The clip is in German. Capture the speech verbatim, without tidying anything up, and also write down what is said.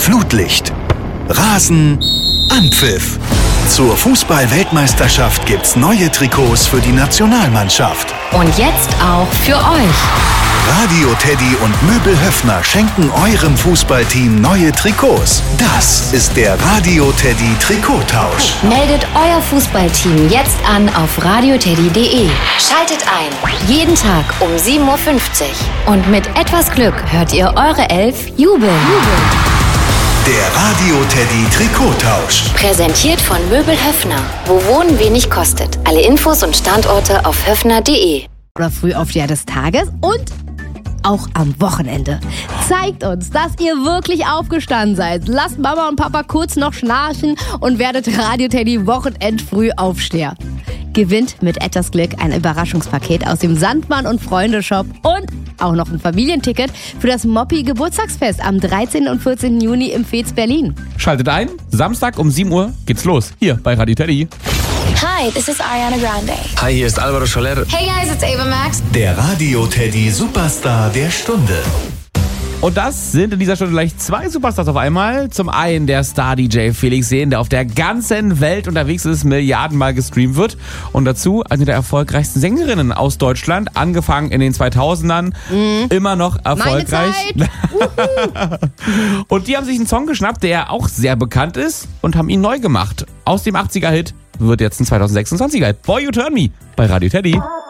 Flutlicht, Rasen, Anpfiff. Zur Fußball-Weltmeisterschaft gibt's neue Trikots für die Nationalmannschaft. Und jetzt auch für euch. Radio Teddy und Möbel Höffner schenken eurem Fußballteam neue Trikots. Das ist der Radio Teddy Trikottausch. Meldet euer Fußballteam jetzt an auf radioteddy punkt de. Schaltet ein. Jeden Tag um sieben Uhr fünfzig. Und mit etwas Glück hört ihr eure Elf jubeln. Der Radio Teddy Trikottausch. Präsentiert von Möbel Höffner. Wo Wohnen wenig kostet. Alle Infos und Standorte auf höffner punkt de. Oder Frühaufsteher des Tages und auch am Wochenende. Zeigt uns, dass ihr wirklich aufgestanden seid. Lasst Mama und Papa kurz noch schnarchen und werdet Radio Teddy Wochenend-Frühaufsteher. Gewinnt mit etwas Glück ein Überraschungspaket aus dem Sandmann und Freunde Shop und auch noch ein Familienticket für das Moppi Geburtstagsfest am dreizehnten und vierzehnten Juni im Fez Berlin. Schaltet ein, Samstag um sieben Uhr geht's los, hier bei Radio Teddy. Hi, this is Ariana Grande. Hi, hier ist Alvaro Soler. Hey guys, it's Ava Max. Der Radio Teddy Superstar der Stunde. Und das sind in dieser Stunde gleich zwei Superstars auf einmal. Zum einen der Star-D J Felix Jähn, der auf der ganzen Welt unterwegs ist, Milliardenmal gestreamt wird. Und dazu eine der erfolgreichsten Sängerinnen aus Deutschland, angefangen in den zweitausendern, mhm. immer noch erfolgreich. Meine Zeit. Und die haben sich einen Song geschnappt, der auch sehr bekannt ist und haben ihn neu gemacht. Aus dem achtziger-Hit wird jetzt ein zweitausendsechsundzwanziger Hit. Boy, You Turn Me bei Radio Teddy.